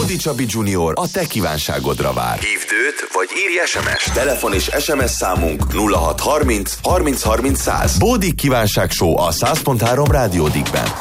Bódi Csabi Junior a te kívánságodra vár. Hívd őt, vagy írj SMS. Telefon és SMS számunk 0630 30 30 100. Bódi kívánság show a 100.3 Rádió Digben.